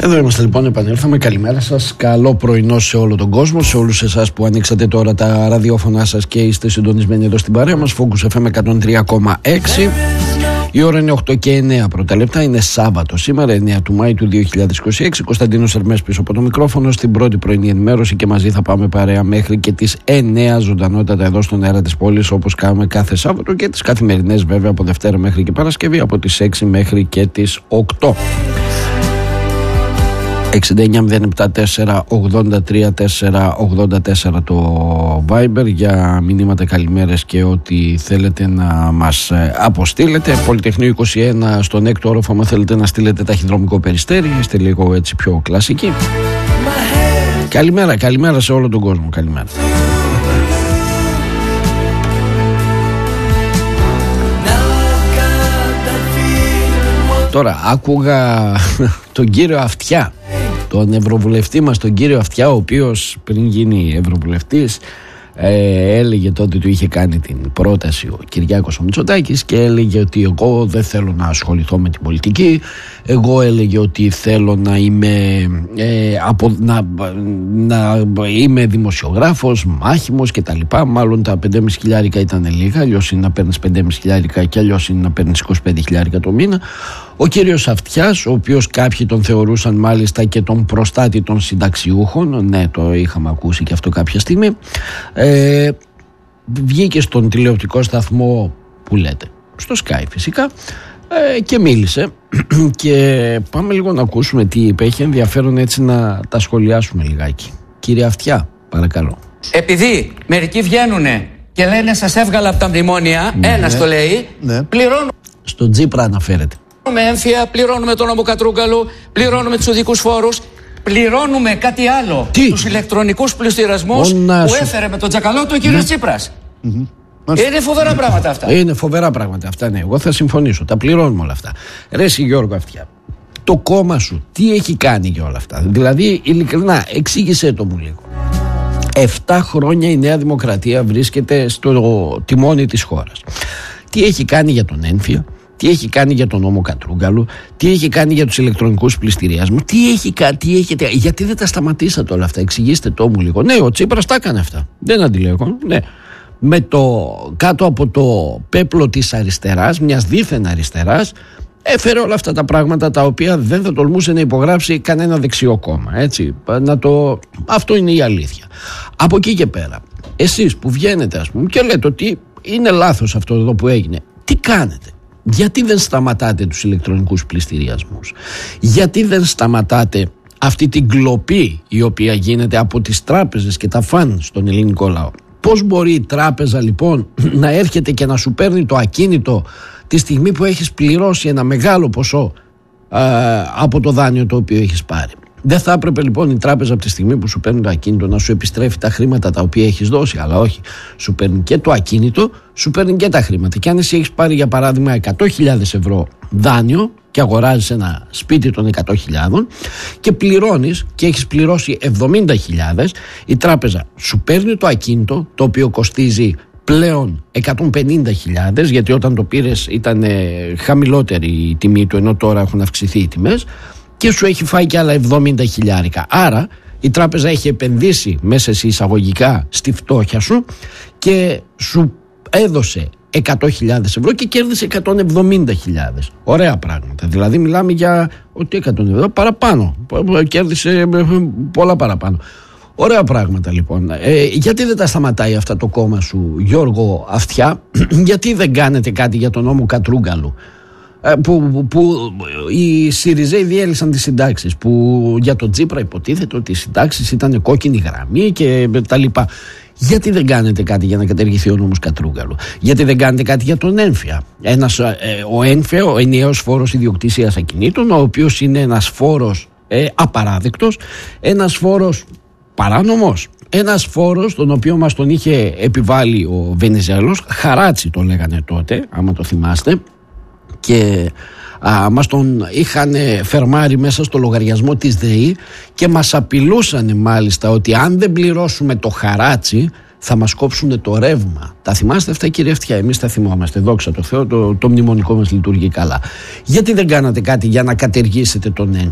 Εδώ είμαστε λοιπόν, επανέλθαμε. Καλημέρα σας, καλό πρωινό σε όλο τον κόσμο, σε όλους εσάς που ανοίξατε τώρα τα ραδιόφωνά σας και είστε συντονισμένοι εδώ στην παρέα μας. Focus FM 103,6. Η ώρα είναι 8 και 9 πρώτα λεπτά. Είναι Σάββατο σήμερα, 9 του Μάη του 2026. Κωνσταντίνος Ερμές πίσω από το μικρόφωνο στην πρώτη πρωινή ενημέρωση και μαζί θα πάμε παρέα μέχρι και τις 9 ζωντανότατα εδώ στον αέρα της πόλης, όπως κάνουμε κάθε Σάββατο, και τις καθημερινές βέβαια από Δευτέρα μέχρι και Παρασκευή από τις 6 μέχρι και τις 8. 69-074-83-4-84 το Viber για μηνύματα, καλημέρες και ό,τι θέλετε να μας αποστείλετε. Πολυτεχνείο 21 στον έκτο όροφο, αν θέλετε να στείλετε ταχυδρομικό περιστέρι, είστε λίγο έτσι πιο κλασικοί. Καλημέρα, καλημέρα σε όλο τον κόσμο, καλημέρα. Τώρα άκουγα τον κύριο Αυτιά, τον ευρωβουλευτή μας, τον κύριο Αυτιά, ο οποίος πριν γίνει ευρωβουλευτής έλεγε τότε, του είχε κάνει την πρόταση ο Κυριάκος ο Μητσοτάκης και έλεγε ότι εγώ δεν θέλω να ασχοληθώ με την πολιτική, εγώ έλεγε ότι θέλω να είμαι να είμαι δημοσιογράφος, μάχημος και τα λοιπά. Μάλλον τα 5.500 χιλιάρικα ήταν λίγα, αλλιώς είναι να παίρνεις 5.500 χιλιάρικα και αλλιώς είναι να παίρνεις 25 χιλιάρικα το μήνα. Ο κύριος Αυτιάς, ο οποίος κάποιοι τον θεωρούσαν μάλιστα και τον προστάτη των συνταξιούχων, ναι, το είχαμε ακούσει και αυτό κάποια στιγμή, βγήκε στον τηλεοπτικό σταθμό που λέτε, στο Sky φυσικά, και μίλησε και πάμε λίγο να ακούσουμε τι είπε. Έχει ενδιαφέρον έτσι να τα σχολιάσουμε λιγάκι. Κύριε Αυτιά, παρακαλώ. Επειδή μερικοί βγαίνουνε και λένε σας έβγαλα από τα μνημόνια, ένας το λέει, πληρώνουμε. Στο Τσίπρα αναφέρεται. Πληρώνουμε έμφυα, πληρώνουμε τον νόμο Κατρούγκαλου, πληρώνουμε τους οδικούς φόρους, πληρώνουμε κάτι άλλο. Τους ηλεκτρονικούς πληστηριασμούς που έφερε με τον τζακαλό του ο κύριος Τσίπρας. Είναι φοβερά πράγματα αυτά. Είναι φοβερά πράγματα αυτά, ναι. Εγώ θα συμφωνήσω. Τα πληρώνουμε όλα αυτά. Ρε εσύ Γιώργο Αυτιά, το κόμμα σου τι έχει κάνει για όλα αυτά? Δηλαδή, ειλικρινά, εξήγησέ το μου λίγο. 7 χρόνια η Νέα Δημοκρατία βρίσκεται στο τιμόνι της χώρας. Τι έχει κάνει για τον έμφυα? Τι έχει κάνει για τον νόμο Κατρούγκαλου? Τι έχει κάνει για τους ηλεκτρονικούς πληστηριασμούς? Γιατί δεν τα σταματήσατε όλα αυτά? Εξηγήστε το μου λίγο. Ναι, ο Τσίπρας τα έκανε αυτά. Δεν αντιλέγω. Ναι. Κάτω από το πέπλο της αριστεράς, μιας δίθεν αριστεράς, έφερε όλα αυτά τα πράγματα τα οποία δεν θα τολμούσε να υπογράψει κανένα δεξιό κόμμα. Έτσι. Αυτό είναι η αλήθεια. Από εκεί και πέρα, εσείς που βγαίνετε, ας πούμε, και λέτε ότι είναι λάθος αυτό εδώ που έγινε, τι κάνετε? Γιατί δεν σταματάτε τους ηλεκτρονικούς πληστηριασμούς? Γιατί δεν σταματάτε αυτή την κλοπή η οποία γίνεται από τις τράπεζες και τα φαν στον ελληνικό λαό? Πώς μπορεί η τράπεζα λοιπόν να έρχεται και να σου παίρνει το ακίνητο τη στιγμή που έχεις πληρώσει ένα μεγάλο ποσό από το δάνειο το οποίο έχεις πάρει? Δεν θα έπρεπε λοιπόν η τράπεζα από τη στιγμή που σου παίρνει το ακίνητο να σου επιστρέφει τα χρήματα τα οποία έχεις δώσει? Αλλά όχι, σου παίρνει και το ακίνητο, σου παίρνει και τα χρήματα. Και αν εσύ έχεις πάρει για παράδειγμα 100.000 ευρώ δάνειο και αγοράζεις ένα σπίτι των 100.000 και πληρώνεις και έχεις πληρώσει 70.000, η τράπεζα σου παίρνει το ακίνητο το οποίο κοστίζει πλέον 150.000, γιατί όταν το πήρες ήταν χαμηλότερη η τιμή του, ενώ τώρα έχουν αυξηθεί οι τιμές, και σου έχει φάει και άλλα 70 χιλιάρικα. Άρα η τράπεζα έχει επενδύσει μέσα σε εισαγωγικά στη φτώχεια σου και σου έδωσε 100.000 ευρώ και κέρδισε 170.000. Ωραία πράγματα. Δηλαδή μιλάμε για ότι 170 παραπάνω. Κέρδισε πολλά παραπάνω. Ωραία πράγματα λοιπόν. Γιατί δεν τα σταματάει αυτά το κόμμα σου, Γιώργο Αυτιά? Γιατί δεν κάνετε κάτι για τον νόμο Κατρούγκαλου? Που οι Σιριζέοι διέλυσαν τις συντάξεις, που για τον Τσίπρα υποτίθεται ότι οι συντάξεις ήταν κόκκινη γραμμή και τα λοιπά. Γιατί δεν κάνετε κάτι για να καταργηθεί ο νόμος Κατρούγκαλου? Γιατί δεν κάνετε κάτι για τον έμφυα? Ο έμφυα, ο ενιαίος φόρος ιδιοκτησίας ακινήτων, ο οποίος είναι ένας φόρος απαράδεκτος, ένας φόρος παράνομος, ένας φόρος τον οποίο μας τον είχε επιβάλει ο Βενιζέλος, χαράτσι το λέγανε τότε, άμα το θυμάστε, και μας τον είχαν φερμάρει μέσα στο λογαριασμό της ΔΕΗ και μας απειλούσαν μάλιστα ότι αν δεν πληρώσουμε το χαράτσι θα μας κόψουν το ρεύμα. Τα θυμάστε αυτά, κύριε Αυτιά? Εμείς τα θυμόμαστε, δόξα τω Θεώ, το μνημονικό μας λειτουργεί καλά. Γιατί δεν κάνατε κάτι για να κατεργήσετε τον έμφυα?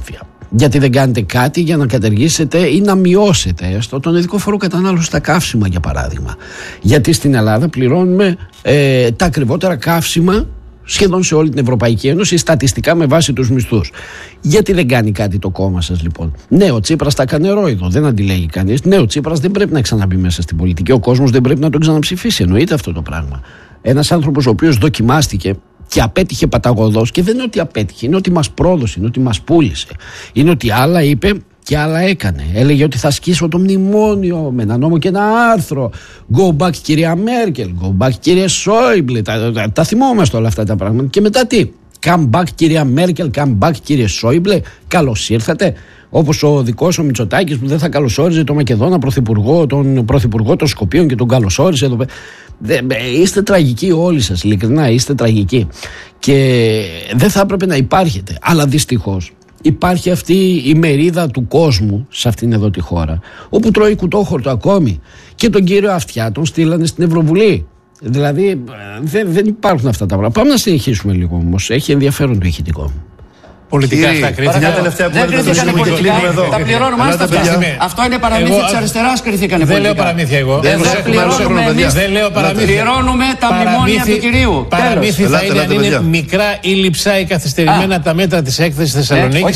Γιατί δεν κάνετε κάτι για να καταργήσετε ή να μειώσετε έστω τον ειδικό φόρο κατανάλωση στα καύσιμα, για παράδειγμα. Γιατί στην Ελλάδα πληρώνουμε τα ακριβότερα καύσιμα σχεδόν σε όλη την Ευρωπαϊκή Ένωση, στατιστικά με βάση τους μισθούς. Γιατί δεν κάνει κάτι το κόμμα σας, λοιπόν? Ναι, ο Τσίπρας τα έκανε ρόιδο, δεν αντιλέγει κανείς. Ναι, ο Τσίπρας δεν πρέπει να ξαναμπεί μέσα στην πολιτική. Ο κόσμος δεν πρέπει να τον ξαναψηφίσει. Εννοείται αυτό το πράγμα. Ένας άνθρωπος ο οποίος δοκιμάστηκε και απέτυχε παταγωδώς, και δεν είναι ότι απέτυχε, είναι ότι μας πρόδωσε, είναι ότι μας πούλησε. Είναι ότι άλλα είπε και άλλα έκανε. Έλεγε ότι θα σκίσω το μνημόνιο με ένα νόμο και ένα άρθρο. Go back κυρία Μέρκελ, go back κύριε Σόιμπλε. Τα θυμόμαστε όλα αυτά τα πράγματα. Και μετά τι? Come back κυρία Μέρκελ, come back κύριε Σόιμπλε. Καλώς ήρθατε. Όπως ο δικός ο Μητσοτάκης που δεν θα καλωσόριζε τον Μακεδόνα πρωθυπουργό, τον πρωθυπουργό των Σκοπίων, και τον καλωσόριζε εδώ. Είστε τραγικοί όλοι σας, ειλικρινά είστε τραγικοί. Και δεν θα έπρεπε να υπάρχετε. Αλλά δυστυχώς υπάρχει αυτή η μερίδα του κόσμου σε αυτήν εδώ τη χώρα, όπου τρώει κουτόχορτο ακόμη. Και τον κύριο Αυτιά τον στείλανε στην Ευρωβουλή. Δηλαδή δεν υπάρχουν αυτά τα πράγματα. Πάμε να συνεχίσουμε λίγο όμως. Έχει ενδιαφέρον το ηχητικό μου. Πολιτικά αυτά κρίθηκαν. Μια τελευταία κουβέντα. Τα πληρώνουμε. Αυτό είναι παραμύθια της αριστεράς. Κρίθηκαν πολιτικά. Δεν λέω παραμύθια εγώ. Δεν λέω παραμύθια. Πληρώνουμε τα μνημόνια του κυρίου. Παραμύθια θα είναι αν είναι μικρά ή λειψά ή καθυστερημένα τα μέτρα της έκθεσης Θεσσαλονίκης.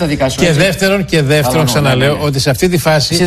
Και δεύτερον, ξαναλέω ότι σε αυτή τη φάση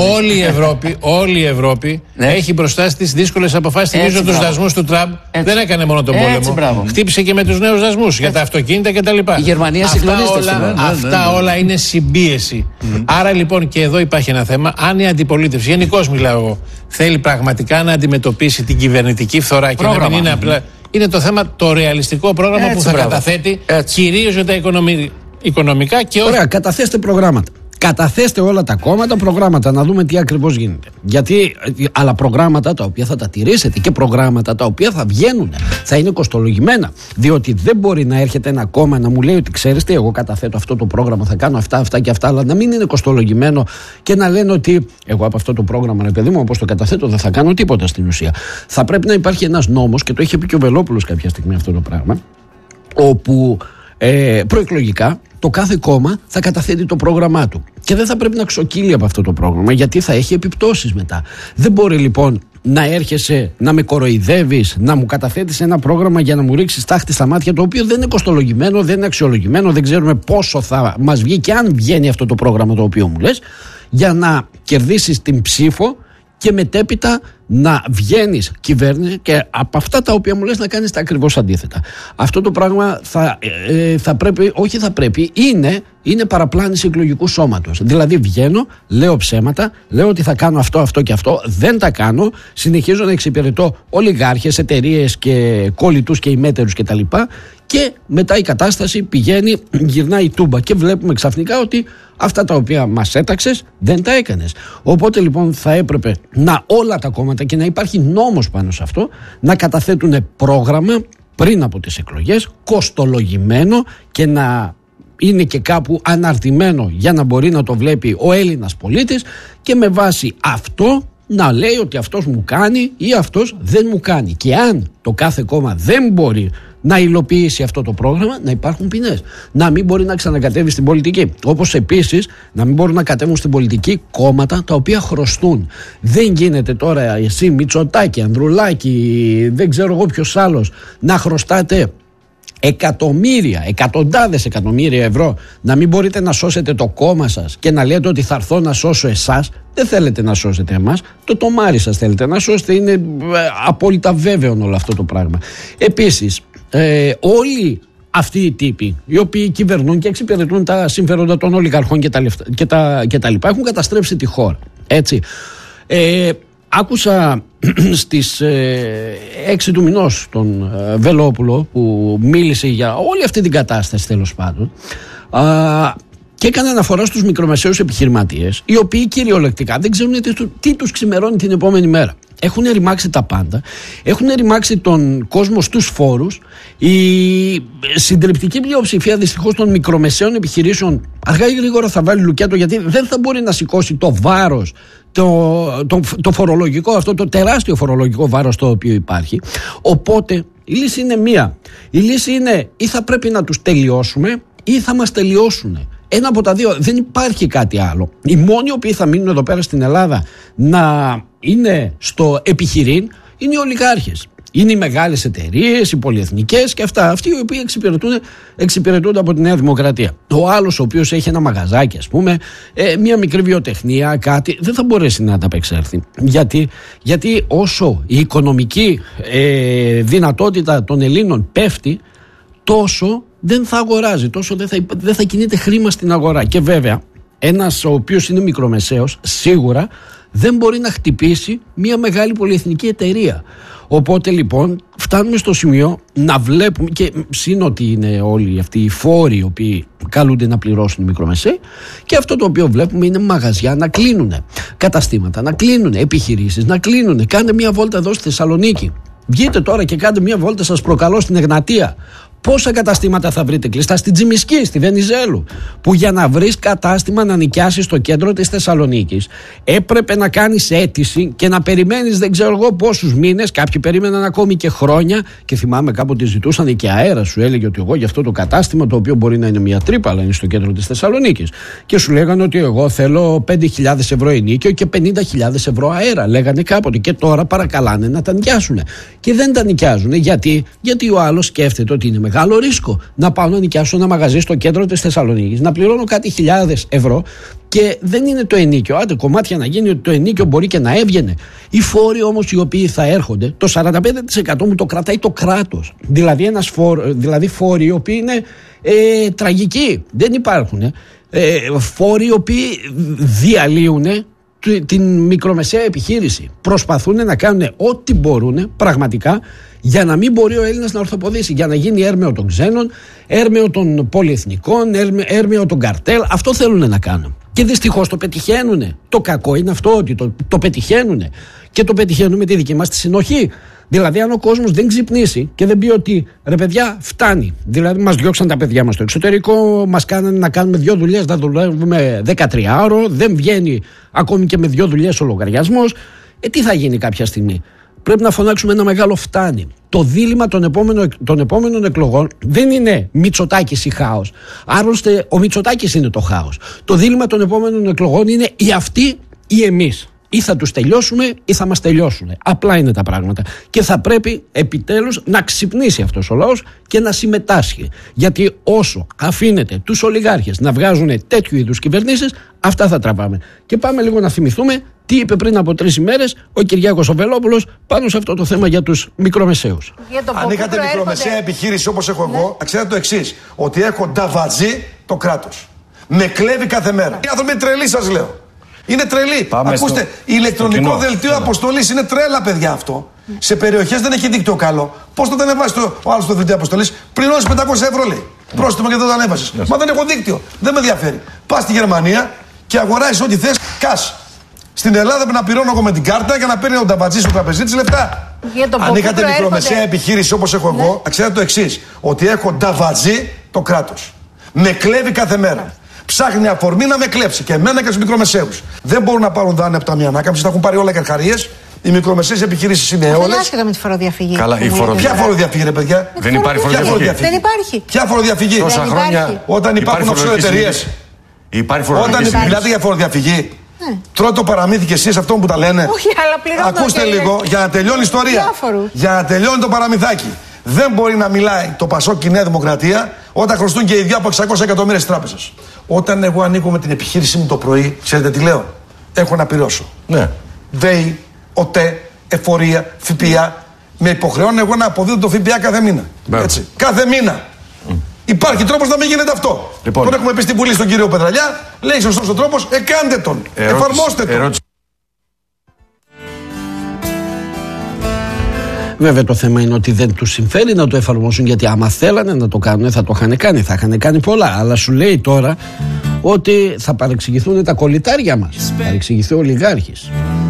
όλη η Ευρώπη έχει μπροστά στις δύσκολες αποφάσεις. Θυμίζω τους δασμούς του Τραμπ. Δεν έκανε μόνο τον πόλεμο. Χτύπησε και με τους νέους δασμούς για τα αυτοκίνητα κτλ. Η Γερμανία. Αυτά όλα είναι συμπίεση. Άρα λοιπόν και εδώ υπάρχει ένα θέμα. Αν η αντιπολίτευση, γενικώς μιλάω εγώ, θέλει πραγματικά να αντιμετωπίσει την κυβερνητική φθορά και να μην είναι απλά. Είναι το θέμα το ρεαλιστικό πρόγραμμα που θα καταθέτει, κυρίως για τα οικονομικά και όχι. Ωραία, καταθέστε προγράμματα. Καταθέστε όλα τα κόμματα προγράμματα, να δούμε τι ακριβώς γίνεται. Αλλά προγράμματα τα οποία θα τα τηρήσετε και προγράμματα τα οποία θα βγαίνουν, θα είναι κοστολογημένα. Διότι δεν μπορεί να έρχεται ένα κόμμα να μου λέει ότι ξέρεις τι, εγώ καταθέτω αυτό το πρόγραμμα, θα κάνω αυτά και αυτά, αλλά να μην είναι κοστολογημένο και να λένε ότι εγώ από αυτό το πρόγραμμα, ρε παιδί μου, όπως το καταθέτω, δεν θα κάνω τίποτα στην ουσία. Θα πρέπει να υπάρχει ένας νόμος, και το είχε πει και ο Βελόπουλος κάποια στιγμή αυτό το πράγμα, όπου προεκλογικά το κάθε κόμμα θα καταθέτει το πρόγραμμά του και δεν θα πρέπει να ξοκύλει από αυτό το πρόγραμμα, γιατί θα έχει επιπτώσεις μετά. Δεν μπορεί λοιπόν να έρχεσαι να με κοροϊδεύεις, να μου καταθέτεις ένα πρόγραμμα για να μου ρίξεις τάχτη στα μάτια, το οποίο δεν είναι κοστολογημένο, δεν είναι αξιολογημένο, δεν ξέρουμε πόσο θα μας βγει και αν βγαίνει αυτό το πρόγραμμα το οποίο μου λες, για να κερδίσεις την ψήφο και μετέπειτα να βγαίνεις κυβέρνηση και από αυτά τα οποία μου λες να κάνεις τα ακριβώς αντίθετα. Αυτό το πράγμα είναι παραπλάνηση εκλογικού σώματος. Δηλαδή βγαίνω, λέω ψέματα, λέω ότι θα κάνω αυτό και αυτό, δεν τα κάνω, συνεχίζω να εξυπηρετώ ολιγάρχες, εταιρείες και κόλλητους και ημέτερους κτλ. Και μετά η κατάσταση γυρνάει τούμπα και βλέπουμε ξαφνικά ότι αυτά τα οποία μας έταξες δεν τα έκανες. Οπότε λοιπόν θα έπρεπε όλα τα κόμματα, και να υπάρχει νόμος πάνω σε αυτό, να καταθέτουν πρόγραμμα πριν από τις εκλογές, κοστολογημένο, και να είναι και κάπου αναρτημένο για να μπορεί να το βλέπει ο Έλληνας πολίτης, και με βάση αυτό να λέει ότι αυτός μου κάνει ή αυτός δεν μου κάνει. Και αν το κάθε κόμμα δεν μπορεί να υλοποιήσει αυτό το πρόγραμμα, να υπάρχουν ποινές. Να μην μπορεί να ξανακατέβει στην πολιτική. Όπως επίσης να μην μπορούν να κατέβουν στην πολιτική κόμματα τα οποία χρωστούν. Δεν γίνεται τώρα εσύ, Μητσοτάκη, Ανδρουλάκη, δεν ξέρω εγώ ποιος άλλος, να χρωστάτε εκατοντάδες εκατομμύρια ευρώ, να μην μπορείτε να σώσετε το κόμμα σας και να λέτε ότι θα έρθω να σώσω εσάς. Δεν θέλετε να σώσετε εμάς, το τομάρι σας θέλετε να σώσετε. Είναι απόλυτα βέβαιο όλο αυτό το πράγμα. Επίσης, όλοι αυτοί οι τύποι οι οποίοι κυβερνούν και εξυπηρετούν τα συμφέροντα των ολιγαρχών και τα λοιπά, έχουν καταστρέψει τη χώρα. Έτσι. Άκουσα στις 6 του μηνός τον Βελόπουλο που μίλησε για όλη αυτή την κατάσταση, τέλος πάντων, και έκανε αναφορά στους μικρομεσαίους επιχειρηματίες, οι οποίοι κυριολεκτικά δεν ξέρουν τι τους ξημερώνει την επόμενη μέρα. Έχουν ρημάξει τα πάντα, έχουν ρημάξει τον κόσμο στους φόρους. Η συντριπτική πλειοψηφία δυστυχώς των μικρομεσαίων επιχειρήσεων αργά ή γρήγορα θα βάλει λουκέτο, γιατί δεν θα μπορεί να σηκώσει το βάρος, το φορολογικό, αυτό το τεράστιο φορολογικό βάρος το οποίο υπάρχει. Οπότε η λύση είναι μία. Η λύση είναι ή θα πρέπει να τους τελειώσουμε ή θα μας τελειώσουν. Ένα από τα δύο, δεν υπάρχει κάτι άλλο. Οι μόνοι οι οποίοι θα μείνουν εδώ πέρα στην Ελλάδα να είναι στο επιχειρήν είναι οι ολιγάρχες. Είναι οι μεγάλες εταιρείες, οι πολυεθνικές και αυτά. Αυτοί οι οποίοι εξυπηρετούνται από τη Νέα Δημοκρατία. Ο άλλος, ο οποίος έχει ένα μαγαζάκι, ας πούμε, μια μικρή βιοτεχνία, κάτι, δεν θα μπορέσει να ανταπεξέλθει. Γιατί όσο η οικονομική δυνατότητα των Ελλήνων πέφτει, τόσο δεν θα αγοράζει, τόσο δεν θα κινείται χρήμα στην αγορά. Και βέβαια, ένας ο οποίος είναι μικρομεσαίος, σίγουρα δεν μπορεί να χτυπήσει μια μεγάλη πολυεθνική εταιρεία. Οπότε λοιπόν φτάνουμε στο σημείο να βλέπουμε, και σύν ότι είναι όλοι αυτοί οι φόροι οι οποίοι καλούνται να πληρώσουν οι μικρομεσαίοι, και αυτό το οποίο βλέπουμε είναι μαγαζιά να κλείνουν, καταστήματα να κλείνουν, επιχειρήσεις να κλείνουν. Κάντε μια βόλτα εδώ στη Θεσσαλονίκη. Βγείτε τώρα και κάντε μια βόλτα, σας προκαλώ, στην Εγνατία. Πόσα καταστήματα θα βρείτε κλειστά? Στην Τσιμισκή, στη Βενιζέλου, που για να βρεις κατάστημα να νοικιάσεις στο κέντρο της Θεσσαλονίκης έπρεπε να κάνεις αίτηση και να περιμένεις δεν ξέρω εγώ πόσους μήνες. Κάποιοι περίμεναν ακόμη και χρόνια, και θυμάμαι κάποτε ζητούσαν και αέρα. Σου έλεγε ότι εγώ για αυτό το κατάστημα, το οποίο μπορεί να είναι μια τρύπα, αλλά είναι στο κέντρο της Θεσσαλονίκης, και σου λέγανε ότι εγώ θέλω 5.000 ευρώ ενίκιο και 50.000 ευρώ αέρα. Λέγανε κάποτε, και τώρα παρακαλάνε να τα νοικιάσουν. Και δεν τα νοικιάζουν. Γιατί ο άλλος σκέφτεται ότι είναι μεγάλο ρίσκο να πάω να νοικιάσω ένα μαγαζί στο κέντρο της Θεσσαλονίκης, να πληρώνω κάτι χιλιάδες ευρώ, και δεν είναι το ενίκιο. Άντε κομμάτια να γίνει ότι το ενίκιο μπορεί και να έβγαινε. Οι φόροι όμως οι οποίοι θα έρχονται, το 45% μου το κρατάει το κράτος. Δηλαδή φόροι οι οποίοι είναι τραγικοί. Δεν υπάρχουν. Φόροι οι οποίοι διαλύουν την μικρομεσαία επιχείρηση. Προσπαθούν να κάνουν ό,τι μπορούν πραγματικά για να μην μπορεί ο Έλληνας να ορθοποδήσει, για να γίνει έρμεο των ξένων, έρμεο των πολυεθνικών, έρμεο των καρτέλ. Αυτό θέλουν να κάνουν. Και δυστυχώς το πετυχαίνουν. Το κακό είναι αυτό, ότι το πετυχαίνουν. Και το πετυχαίνουν με τη δική μας τη συνοχή. Δηλαδή, αν ο κόσμος δεν ξυπνήσει και δεν πει ότι ρε παιδιά, φτάνει. Δηλαδή, μας διώξαν τα παιδιά μας στο εξωτερικό, μας κάνανε να κάνουμε 2 δουλειές, να δουλεύουμε 13ωρο, δεν βγαίνει ακόμη και με 2 δουλειές ο λογαριασμός. Τι θα γίνει κάποια στιγμή? Πρέπει να φωνάξουμε ένα μεγάλο φτάνει. Το δίλημμα των επόμενων εκλογών δεν είναι Μητσοτάκης ή χάος. Άλλωστε, ο Μητσοτάκης είναι το χάος. Το δίλημμα των επόμενων εκλογών είναι ή αυτοί ή εμείς. Ή θα τους τελειώσουμε ή θα μας τελειώσουν. Απλά είναι τα πράγματα. Και θα πρέπει επιτέλους να ξυπνήσει αυτός ο λαός και να συμμετάσχει. Γιατί όσο αφήνεται τους ολιγάρχες να βγάζουν τέτοιου είδους κυβερνήσεις, αυτά θα τραβάμε. Και πάμε λίγο να θυμηθούμε τι είπε πριν από 3 ημέρες ο Κυριάκος ο Βελόπουλος πάνω σε αυτό το θέμα για τους μικρομεσαίους. Αν είχατε μικρομεσαία επιχείρηση όπως έχω εγώ, θα ξέρετε το εξής: ότι έχω νταβατζή το κράτος. Με κλέβει κάθε μέρα. Οι άνθρωποι είναι τρελοί, σας λέω. Είναι τρελή. Ακούστε, ηλεκτρονικό δελτίο αποστολής είναι τρέλα, παιδιά, αυτό. Σε περιοχές δεν έχει δίκτυο καλό. Πώς θα το ανεβάσει ο άλλος το δελτίο αποστολής? Πληρώνεις 500 ευρώ, λέει. Πρόστιμο και δεν το ανέβασες. Μα δεν έχω δίκτυο. Δεν με ενδιαφέρει. Πας στη Γερμανία και αγοράζεις ό,τι θες. Κας. Στην Ελλάδα πρέπει να πληρώνω εγώ με την κάρτα για να παίρνει ο νταμπατζής ο τραπεζίτης λεφτά. Αν είχατε μικρομεσαία επιχείρηση όπως έχω εγώ, θα ξέρετε το εξής: ότι έχω νταμπατζή το κράτος. Με κλέβει κάθε μέρα. Ψάχνει αφορμή να με κλέψει και εμένα και τους μικρομεσαίους. Δεν μπορούν να πάρουν δάνεια από τα μία ανάκαμψη, τα έχουν πάρει όλα καρχαρίες. Οι μικρομεσαίες επιχειρήσεις είναι όλες. Δεν άσχετα με τη φοροδιαφυγή. Καλά, ποια φοροδιαφυγή, ρε παιδιά? Δεν υπάρχει φοροδιαφυγή. Δεν υπάρχει. Ποια φοροδιαφυγή? Τόσα χρόνια. Όταν υπάρχουν offshore εταιρείες. Υπάρχει φοροδιαφυγή. Όταν μιλάτε για φοροδιαφυγή. Τρώτε το παραμύθι και εσείς αυτόν που τα λένε. Όχι, αλλά πληρώνω. Ακούστε λίγο για να τελειώνει η ιστορία. Για να τελειώνει το παραμυθάκι. Δεν μπορεί να μιλάει το Πασόκ και η Νέα Δημοκρατία όταν χρωστούν και οι δυο από 600 εκατομμύρια στις τράπεζες. Όταν εγώ ανοίγω με την επιχείρησή μου το πρωί, ξέρετε τι λέω? Έχω να πληρώσω. Ναι. ΔΕΗ, ΟΤΕ, εφορία, ΦΠΑ. Με υποχρεώνω εγώ να αποδίδω το ΦΠΑ κάθε μήνα. Έτσι. Κάθε μήνα. Υπάρχει τρόπος να μην γίνεται αυτό. Λοιπόν, τον έχουμε πει στην Βουλή στον κύριο Πετραλιά. Λέει σωστός ο τρόπος, κάντε τον. Εφαρμόστε τον. Βέβαια το θέμα είναι ότι δεν τους συμφέρει να το εφαρμόσουν, γιατί άμα θέλανε να το κάνουν θα το είχαν κάνει, θα είχαν κάνει πολλά. Αλλά σου λέει τώρα ότι θα παρεξηγηθούν τα κολλητάρια μας, θα παρεξηγηθεί ο ολιγάρχης.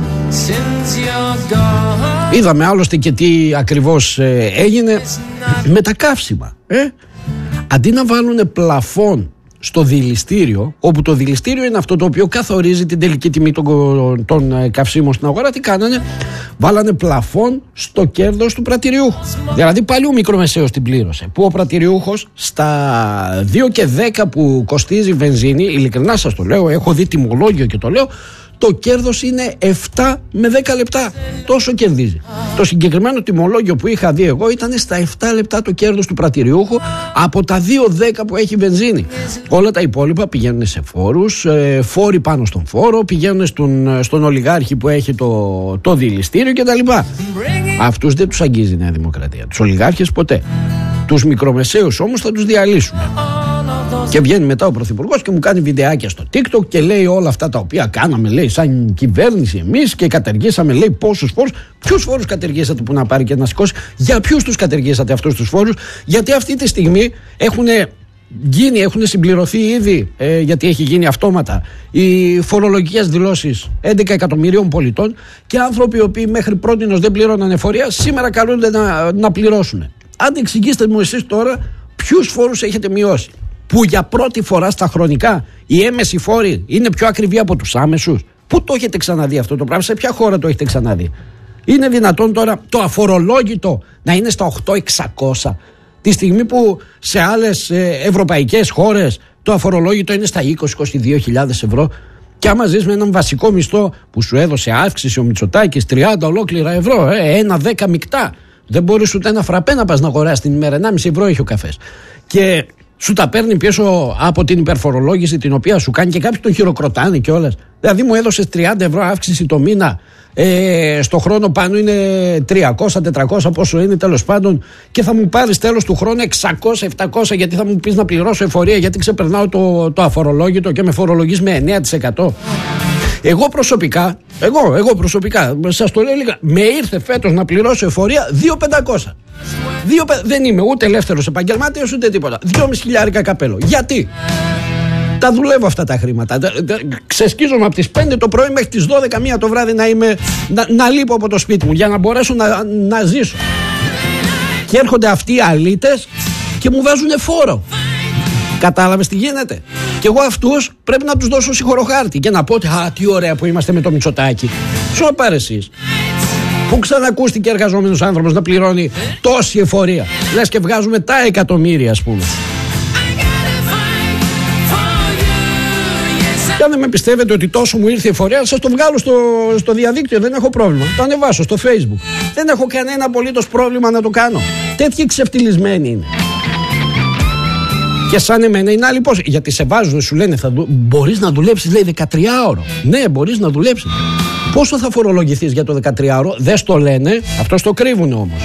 Είδαμε άλλωστε και τι ακριβώς έγινε με τα καύσιμα. Αντί να βάλουν πλαφόν στο δηληστήριο, όπου το δηληστήριο είναι αυτό το οποίο καθορίζει την τελική τιμή των καυσίμων στην αγορά, τι κάνανε? Βάλανε πλαφόν στο κέρδος του πρατηριούχου. Δηλαδή πάλι ο μικρομεσαίος την πλήρωσε. Που ο πρατηριούχος στα 2 και 10 που κοστίζει η βενζίνη, ειλικρινά σας το λέω, έχω δει τιμολόγιο και το λέω, το κέρδος είναι 7 με 10 λεπτά. Τόσο κερδίζει. Το συγκεκριμένο τιμολόγιο που είχα δει εγώ ήταν στα 7 λεπτά το κέρδος του πρατηριούχου από τα 2,10 που έχει βενζίνη. Όλα τα υπόλοιπα πηγαίνουν σε φόρους, φόροι πάνω στον φόρο, πηγαίνουν στον ολιγάρχη που έχει το διελιστήριο κτλ. Αυτούς δεν τους αγγίζει η Νέα Δημοκρατία. Τους ολιγάρχες ποτέ. Τους μικρομεσαίους όμως θα τους διαλύσουμε. Και βγαίνει μετά ο Πρωθυπουργός και μου κάνει βιντεάκια στο TikTok και λέει όλα αυτά τα οποία κάναμε, λέει, σαν κυβέρνηση εμείς και καταργήσαμε, λέει, πόσους φόρους. Ποιους φόρους καταργήσατε που να πάρει και να σηκώσει? Για ποιους τους καταργήσατε αυτούς τους φόρους? Γιατί αυτή τη στιγμή έχουν συμπληρωθεί ήδη, γιατί έχει γίνει αυτόματα, οι φορολογικές δηλώσεις 11 εκατομμυρίων πολιτών και άνθρωποι οι οποίοι μέχρι πρότινος δεν πληρώνανε εφορία σήμερα καλούνται να πληρώσουν. Αν εξηγήστε μου εσείς τώρα ποιους φόρους έχετε μειώσει, που για πρώτη φορά στα χρονικά οι έμμεσοι φόροι είναι πιο ακριβοί από τους άμεσους? Πού το έχετε ξαναδεί αυτό το πράγμα? Σε ποια χώρα το έχετε ξαναδεί? Είναι δυνατόν τώρα το αφορολόγητο να είναι στα 8.600 τη στιγμή που σε άλλες ευρωπαϊκές χώρες το αφορολόγητο είναι στα 20-22.000 ευρώ? Και άμα ζεις με έναν βασικό μισθό που σου έδωσε αύξηση ο Μητσοτάκης 30 ολόκληρα ευρώ, 1-10 μεικτά, δεν μπορείς ούτε ένα φραπέ να πας να αγοράσεις την ημέρα, 1,5 ευρώ έχει ο καφές, και σου τα παίρνει πίσω από την υπερφορολόγηση την οποία σου κάνει και κάποιοι τον χειροκροτάνε κιόλας. Δηλαδή μου έδωσες 30 ευρώ αύξηση το μήνα, στο χρόνο πάνω είναι 300-400 πόσο είναι τέλος πάντων, και θα μου πάρεις τέλος του χρόνου 600-700 γιατί θα μου πεις να πληρώσω εφορία γιατί ξεπερνάω το αφορολόγητο και με φορολογείς με 9%. Εγώ προσωπικά, σας το λέω λίγα, με ήρθε φέτος να πληρώσω εφορία 2.500. Δεν είμαι ούτε ελεύθερος επαγγελμάτιος ούτε τίποτα. 2.500 καπέλο. Γιατί? Τα δουλεύω αυτά τα χρήματα. Ξεσκίζομαι από τις 5 το πρωί μέχρι τις 12 το βράδυ να λείπω από το σπίτι μου για να μπορέσω να ζήσω. Και έρχονται αυτοί οι αλήτες και μου βάζουν φόρο. Κατάλαβες τι γίνεται? Και εγώ αυτούς πρέπει να τους δώσω συγχωροχάρτη και να πω ότι τι ωραία που είμαστε με το Μητσοτάκη. Σου πάρε εσείς. Πού ξανακούστηκε εργαζόμενος άνθρωπος να πληρώνει τόση εφορία? Λες και βγάζουμε τα εκατομμύρια, ας πούμε. Και αν δεν με πιστεύετε ότι τόσο μου ήρθε η εφορία, σας το βγάλω στο διαδίκτυο, δεν έχω πρόβλημα. Το ανεβάσω στο Facebook. Δεν έχω κανένα απολύτως πρόβλημα να το κάνω. Τέτοιοι ξεφτυλισμένοι είναι. Και σαν εμένα είναι άλλοι πώς. Γιατί σε βάζουν, σου λένε μπορείς να δουλέψεις, λέει, 13ωρο. Ναι, μπορείς να δουλέψεις. Πόσο θα φορολογηθείς για το 13ωρο? Δεν στο λένε, αυτό το κρύβουν όμως.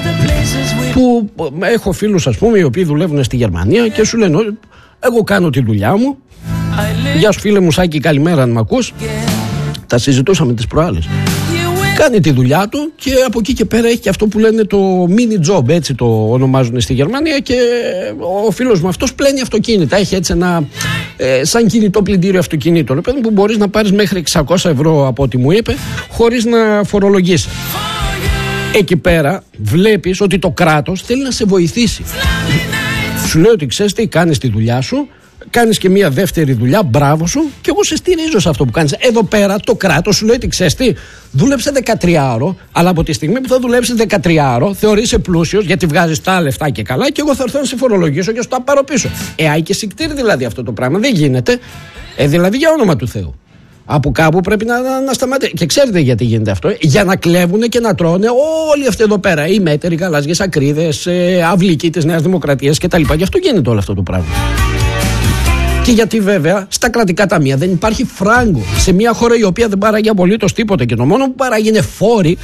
Που έχω φίλους, ας πούμε, οι οποίοι δουλεύουν στη Γερμανία και σου λένε, εγώ κάνω τη δουλειά μου. Γεια σου φίλε μου Σάκη, καλημέρα αν μ' ακούς. Τα συζητούσαμε τις προάλλες. Κάνει τη δουλειά του και από εκεί και πέρα έχει και αυτό που λένε το mini job, έτσι το ονομάζουν στη Γερμανία, και ο φίλος μου αυτός πλένει αυτοκίνητα. Έχει έτσι ένα σαν κινητό πλυντήριο αυτοκινήτων, που μπορείς να πάρεις μέχρι 600 ευρώ από ό,τι μου είπε, χωρίς να φορολογήσεις. Εκεί πέρα βλέπεις ότι το κράτος θέλει να σε βοηθήσει. Σου λέει ότι ξέρεις τι, κάνεις τη δουλειά σου, κάνεις και μια δεύτερη δουλειά, μπράβο σου, και εγώ σε στηρίζω σε αυτό που κάνεις. Εδώ πέρα το κράτος σου λέει ότι ξέρεις τι, δούλεψε 13ωρο, αλλά από τη στιγμή που θα δουλέψεις 13ωρο θεωρείσαι πλούσιος γιατί βγάζεις τα λεφτά και καλά, και εγώ θα έρθω να σε φορολογήσω και σου τα πάρω πίσω. Άι και σικτήρι δηλαδή αυτό το πράγμα. Δεν γίνεται. Δηλαδή για όνομα του Θεού. Από κάπου πρέπει να σταματήσει. Και ξέρετε γιατί γίνεται αυτό? Για να κλέβουν και να τρώνε όλοι αυτοί εδώ πέρα. Οι μέτεροι, γαλάζιες ακρίδες, αυλικοί της Νέας Δημοκρατίας κτλ. Γι' αυτό γίνεται όλο αυτό το πράγμα. Και γιατί βέβαια στα κρατικά ταμεία δεν υπάρχει φράγκο. Σε μια χώρα η οποία δεν παράγει απολύτως τίποτα και το μόνο που παράγει είναι φόροι,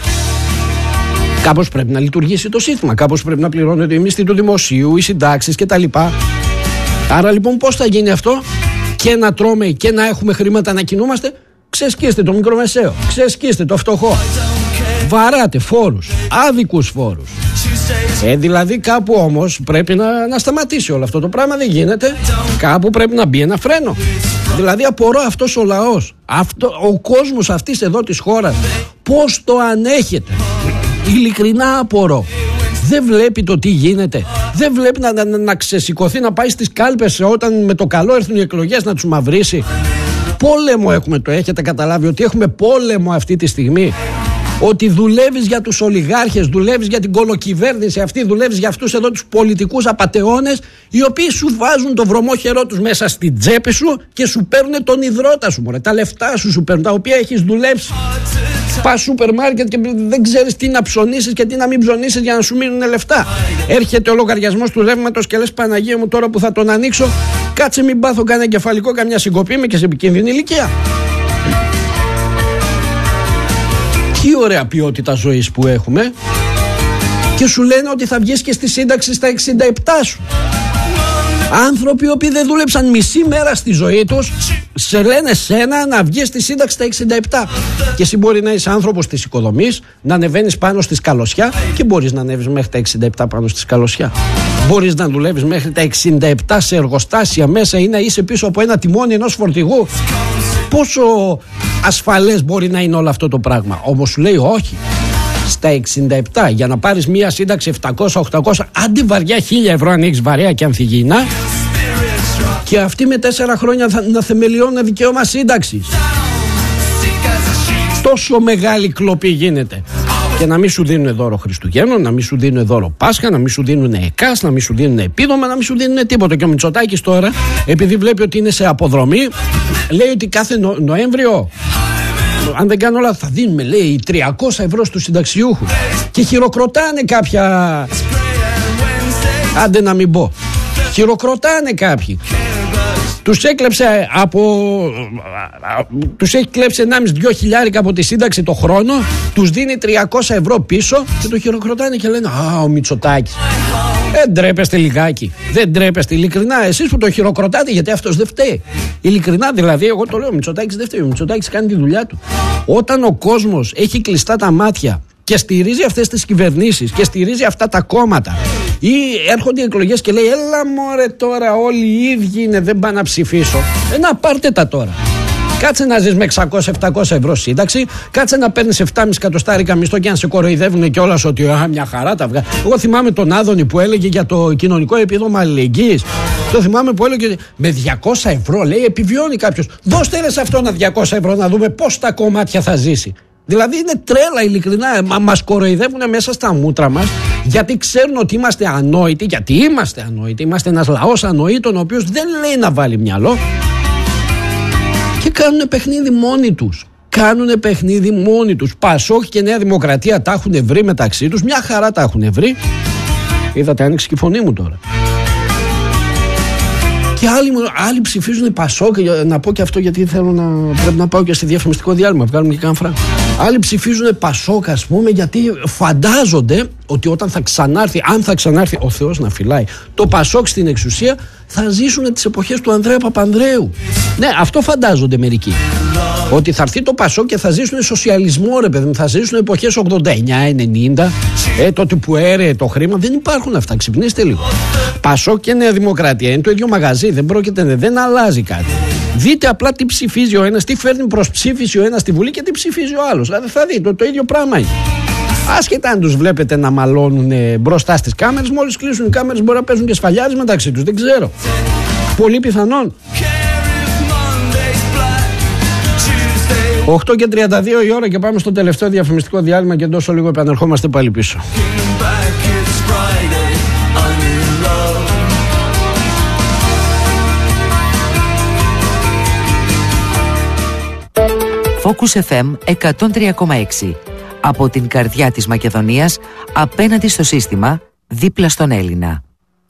κάπως πρέπει να λειτουργήσει το σύστημα. Κάπως πρέπει να πληρώνεται η μισθή του δημοσίου, οι συντάξεις κτλ. Άρα λοιπόν πώς θα γίνει αυτό? Και να τρώμε και να έχουμε χρήματα να κινούμαστε? Ξεσκίστε το μικρομεσαίο, ξεσκίστε το φτωχό. Βαράτε φόρους, άδικους φόρους. Δηλαδή κάπου όμως πρέπει να σταματήσει όλο αυτό το πράγμα. Δεν γίνεται. Κάπου πρέπει να μπει ένα φρένο. Δηλαδή απορώ αυτός ο λαός, ο κόσμος αυτής εδώ της χώρας, πώς το ανέχεται. Ειλικρινά απορώ. Δεν βλέπει το τι γίνεται. Δεν βλέπει να ξεσηκωθεί, να πάει στις κάλπες όταν με το καλό έρθουν οι εκλογές να τους μαυρίσει. Πόλεμο έχουμε, το έχετε καταλάβει ότι έχουμε πόλεμο αυτή τη στιγμή? Ότι δουλεύεις για τους ολιγάρχες, δουλεύεις για την κολοκυβέρνηση αυτή, δουλεύεις για αυτούς εδώ τους πολιτικούς απατεώνες, οι οποίοι σου βάζουν το βρωμόχερό τους μέσα στην τσέπη σου και σου παίρνουν τον υδρότα σου, μωρέ. Τα λεφτά σου παίρνουν, τα οποία έχεις δουλέψει. Πας σούπερ μάρκετ και δεν ξέρεις τι να ψωνίσεις και τι να μην ψωνίσεις για να σου μείνουν λεφτά. Έρχεται ο λογαριασμός του ρεύματος και λες, Παναγία μου, τώρα που θα τον ανοίξω, κάτσε μην πάθω κανένα εγκεφαλικό, καμιά συγκοπή, είμαι και σε επικίνδυνη ηλικία. Τι ωραία ποιότητα ζωής που έχουμε. Και σου λένε ότι θα βγεις και στη σύνταξη στα 67 σου. Άνθρωποι οι οποίοι δεν δούλεψαν μισή μέρα στη ζωή τους, σε λένε σένα να βγεις στη σύνταξη στα 67. Και εσύ μπορεί να είσαι άνθρωπος της οικοδομής, να ανεβαίνεις πάνω στη σκαλωσιά και μπορείς να ανέβεις μέχρι τα 67 πάνω στη σκαλωσιά. Μπορείς να δουλεύεις μέχρι τα 67 σε εργοστάσια μέσα ή να είσαι πίσω από ένα τιμόνι ενός φορτηγού. Πόσο ασφαλές μπορεί να είναι όλο αυτό το πράγμα? Όμως σου λέει όχι. Στα 67 για να πάρεις μία σύνταξη 700-800, άντε βαριά 1.000 ευρώ αν έχεις βαρέα και ανθυγιεινά, και αυτοί με 4 χρόνια να θεμελιώνουν δικαίωμα σύνταξης. Τόσο μεγάλη κλοπή γίνεται. Και να μην σου δίνουν δώρο Χριστουγέννων, να μην σου δίνουν δώρο Πάσχα, να μην σου δίνουν ΕΚΑΣ, να μην σου δίνουν επίδομα, να μην σου δίνουν τίποτα. Και ο Μητσοτάκης τώρα, επειδή βλέπει ότι είναι σε αποδρομή, λέει ότι κάθε Νοέμβριο, αν δεν κάνω όλα, θα δίνουμε, λέει, 300 ευρώ στους συνταξιούχους. Και χειροκροτάνε κάποια. Άντε να μην πω. Χειροκροτάνε κάποιοι. Τους έκλεψε τους έχει κλέψει 1,5-2 χιλιάρικα από τη σύνταξη το χρόνο, τους δίνει 300 ευρώ πίσω και το χειροκροτάνε και λένε «Α, ο Μητσοτάκης». Δεν τρέπεστε λιγάκι? Δεν τρέπεστε ειλικρινά εσείς που το χειροκροτάτε, γιατί αυτός δεν φταίει? Ειλικρινά δηλαδή, εγώ το λέω, ο Μητσοτάκης δεν φταίει. Ο Μητσοτάκης κάνει τη δουλειά του. Όταν ο κόσμος έχει κλειστά τα μάτια και στηρίζει αυτές τις κυβερνήσεις και στηρίζει αυτά τα κόμματα, ή έρχονται οι εκλογές και λέει «Έλα μωρέ τώρα, όλοι οι ίδιοι είναι, δεν πάω να ψηφίσω». Να πάρτε τα τώρα. Κάτσε να ζεις με 600-700 ευρώ σύνταξη, κάτσε να παίρνεις 7,5 εκατοστάρικα μισθό και να σε κοροϊδεύουν κιόλας ότι μια χαρά τα βγάζει. Εγώ θυμάμαι τον Άδωνη που έλεγε για το κοινωνικό επίδομα αλληλεγγύης. Το θυμάμαι που έλεγε με 200 ευρώ, λέει, επιβιώνει κάποιος. Δώστε ρε σε αυτόν 200 ευρώ να δούμε πώς τα κομμάτια θα ζήσει. Δηλαδή είναι τρέλα, ειλικρινά. Μας κοροϊδεύουν μέσα στα μούτρα μας, γιατί ξέρουν ότι είμαστε ανόητοι. Γιατί είμαστε ανόητοι. Είμαστε ένας λαός ανόητων, ο οποίος δεν λέει να βάλει μυαλό. Και κάνουν παιχνίδι μόνοι τους. Κάνουν παιχνίδι μόνοι τους. Πασόκ και Νέα Δημοκρατία τα έχουν βρει μεταξύ τους. Μια χαρά τα έχουν βρει. Είδατε, άνοιξε και η φωνή μου τώρα. Και άλλοι ψηφίζουν Πασόκ. Να πω και αυτό, γιατί πρέπει να πάω και στη διαφημιστικό διάλειμμα. Βγάλουμε και κάνα φράγμα. Άλλοι ψηφίζουν Πασόκ, ας πούμε, γιατί φαντάζονται ότι όταν θα ξανάρθει, αν θα ξανάρθει, ο Θεός να φυλάει, το Πασόκ στην εξουσία, θα ζήσουν τις εποχές του Ανδρέα Παπανδρέου. Ναι, αυτό φαντάζονται μερικοί. Ότι θα έρθει το Πασόκ και θα ζήσουν σοσιαλισμό, ρε παιδί μου. Θα ζήσουν εποχές 89-90, τότε που έρεε το χρήμα. Δεν υπάρχουν αυτά. Ξυπνήστε λίγο. Πασόκ και Νέα Δημοκρατία είναι το ίδιο μαγαζί. Δεν αλλάζει κάτι. Δείτε απλά τι ψηφίζει ο ένας, τι φέρνει προς ψήφιση ο ένας στη Βουλή και τι ψηφίζει ο άλλος. Δηλαδή θα δείτε το ίδιο πράγμα είναι. Άσχετα αν τους βλέπετε να μαλώνουν μπροστά στις κάμερες, μόλις κλείσουν οι κάμερες μπορεί να παίζουν και σφαλιάρες μεταξύ τους. Δεν ξέρω. Πολύ πιθανόν. 8 και 32 η ώρα και πάμε στο τελευταίο διαφημιστικό διάλειμμα και τόσο λίγο επανερχόμαστε πάλι πίσω. Focus FM 103,6. Από την καρδιά της Μακεδονίας, απέναντι στο σύστημα, δίπλα στον Έλληνα.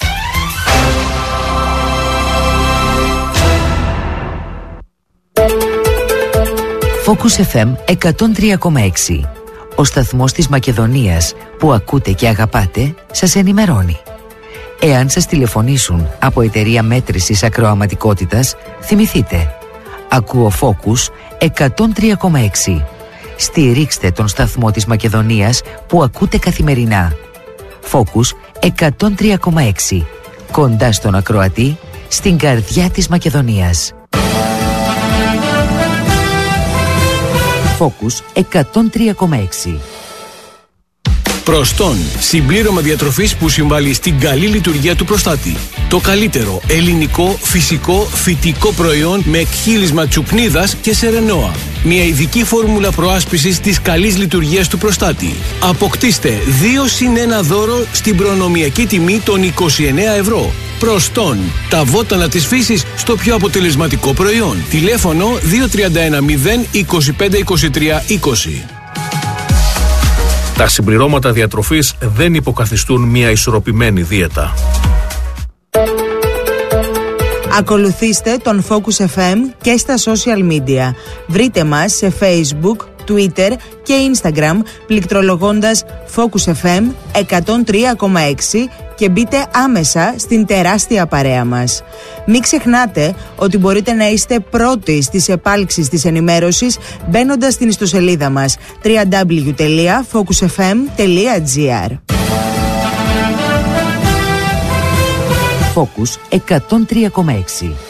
Focus FM 103,6. Ο σταθμός της Μακεδονίας που ακούτε και αγαπάτε σας ενημερώνει. Εάν σας τηλεφωνήσουν από εταιρεία μέτρησης ακροαματικότητας, θυμηθείτε. Ακούω Focus 103,6. Στηρίξτε τον σταθμό της Μακεδονίας που ακούτε καθημερινά. Focus 103,6. Κοντά στον ακροατή, στην καρδιά της Μακεδονίας. Focus 103,6. Προστόν, συμπλήρωμα διατροφής που συμβάλλει στην καλή λειτουργία του προστάτη. Το καλύτερο ελληνικό, φυσικό, φυτικό προϊόν με εκχύλισμα τσουκνίδας και σερενόα. Μια ειδική φόρμουλα προάσπισης της καλής λειτουργίας του προστάτη. Αποκτήστε 2+1 δώρο στην προνομιακή τιμή των 29 ευρώ. Προστόν, τα βότανα της φύσης στο πιο αποτελεσματικό προϊόν. Τηλέφωνο 2310 25 23 20. Τα συμπληρώματα διατροφής δεν υποκαθιστούν μια ισορροπημένη δίαιτα. Ακολουθήστε τον Focus FM και στα social media. Βρείτε μας σε Facebook, Twitter και Instagram πληκτρολογώντας Focus FM 103,6 και μπείτε άμεσα στην τεράστια παρέα μας. Μην ξεχνάτε ότι μπορείτε να είστε πρώτοι στις επάλξεις της ενημέρωσης μπαίνοντας στην ιστοσελίδα μας www.focusfm.gr. Focus 103,6.